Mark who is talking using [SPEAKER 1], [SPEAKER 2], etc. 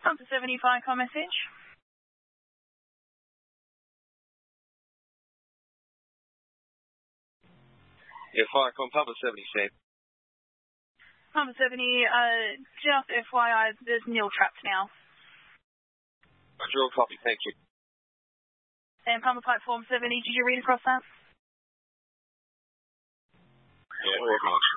[SPEAKER 1] Pumper 70, fire call message.
[SPEAKER 2] Yeah, fire call, Pumper 70, same.
[SPEAKER 1] Pumper 70, just FYI, there's nil trapped now.
[SPEAKER 2] Drill copy, thank you.
[SPEAKER 1] And Pumper Platform 70, did you read across that?
[SPEAKER 2] Yeah, we're across.